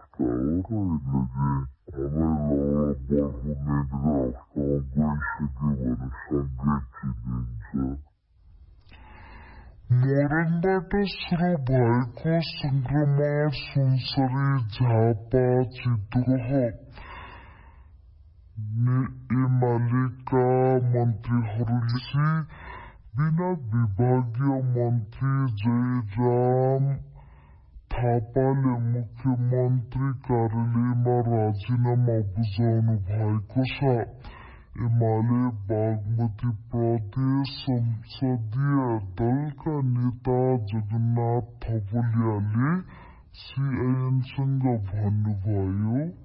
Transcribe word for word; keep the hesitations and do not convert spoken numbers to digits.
मोरनबाट सुरु भएको संक्रमण सुनसरी झापा चितुह एमालेका मन्त्रीहरूले बिना विभागीय मन्त्री जयराम थापाले मुख्यमन्त्री कार्यालयमा राजीनामा बुझाउनु भएको छ। एमाले बागमती प्रदेश संसदीय दलका नेता जगन्नाथ थपलियाले सीआईएनसँग भन्नुभयो,